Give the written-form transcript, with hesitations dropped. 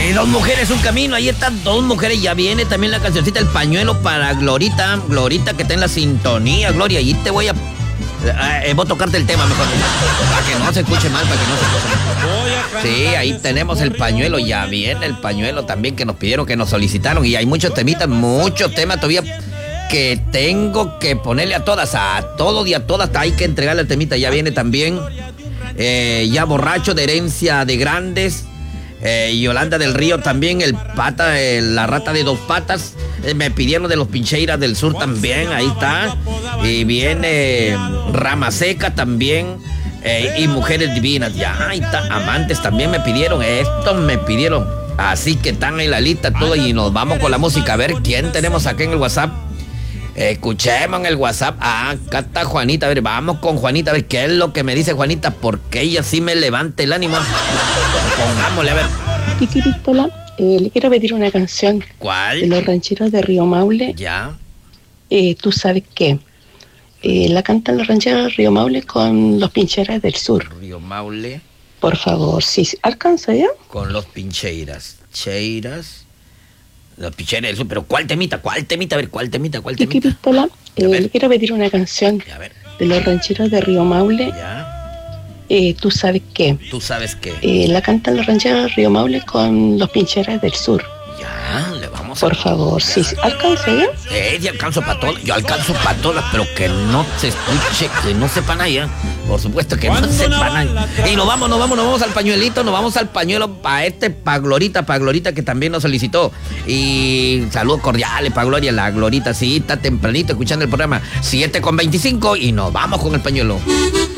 Dos mujeres, un camino. Ahí están dos mujeres. Ya viene también la cancioncita El Pañuelo para Glorita. Glorita, que está en la sintonía, Gloria. Y te voy a... voy a tocarte el tema mejor. Para que no se escuche mal, para que no se escuche mal. Sí, ahí tenemos El Pañuelo. Ya viene El Pañuelo también, que nos pidieron, que nos solicitaron. Y hay muchos temitas, muchos temas todavía que tengo que ponerle a todas, a todos y a todas. Hay que entregarle el temita. Ya viene también Ya Borracho, de Herencia de Grandes. Yolanda del Río también, el pata, la rata de dos patas. Me pidieron de los Pincheiras del Sur también, ahí está. Y viene Rama Seca también. Y Mujeres Divinas, ya, ahí está. Amantes también me pidieron, estos me pidieron. Así que están en la lista todo y nos vamos con la música. A ver quién tenemos acá en el WhatsApp. Escuchemos en el WhatsApp. Acá está Juanita. A ver, vamos con Juanita. A ver qué es lo que me dice Juanita. Porque ella sí me levanta el ánimo. Pongámosle, a ver. Tiki Pistola, le quiero pedir una canción. ¿Cuál? De los rancheros de Río Maule. Ya. Tú sabes qué. La cantan los rancheros de Río Maule con los Pincheras del Sur. Río Maule. Por favor, si alcanza ya. Con los Pincheiras. Cheiras. Los Pincheiras del Sur. Pero ¿cuál temita? ¿Cuál temita? A ver, ¿cuál temita? ¿Cuál temita? Tiki Pistola, le quiero pedir una canción. A ver. De los rancheros de Río Maule. Ya. Tú sabes qué. ¿Tú sabes qué? La cantan los rancheros de Río Maule con los Pincheras del Sur. Ya, le vamos Por a... favor, si alcanza ya. Yo alcanzo para todas. Yo alcanzo para todas, pero que no se escuche, que no sepan allá. Por supuesto que no sepan allá. Y nos vamos al pañuelito, nos vamos al pañuelo para Glorita, que también nos solicitó. Y saludos cordiales para Gloria, la Glorita, sí, está tempranito escuchando el programa 7:25 y nos vamos con el pañuelo.